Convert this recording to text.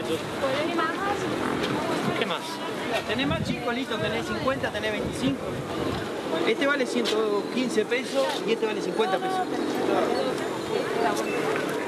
¿Qué más? Tenés más chicos, listo, tenés 50, tenés 25. Este vale 115 pesos y este vale 50 pesos.